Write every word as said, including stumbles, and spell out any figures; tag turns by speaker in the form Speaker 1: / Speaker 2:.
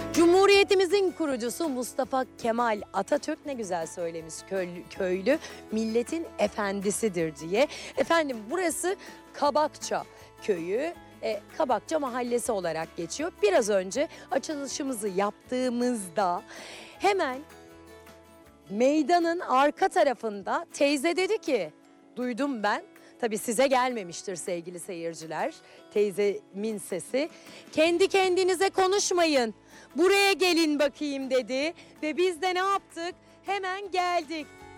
Speaker 1: Cumhuriyetimizin kurucusu Mustafa Kemal Atatürk ne güzel söylemiş, köylü, köylü milletin efendisidir diye. Efendim burası Kabakça köyü. E, Kabakça Mahallesi olarak geçiyor. Biraz önce açılışımızı yaptığımızda hemen meydanın arka tarafında teyze dedi ki, duydum ben. Tabii size gelmemiştir sevgili seyirciler, teyzemin sesi. Kendi kendinize konuşmayın, buraya gelin bakayım dedi. Ve biz de ne yaptık? Hemen geldik.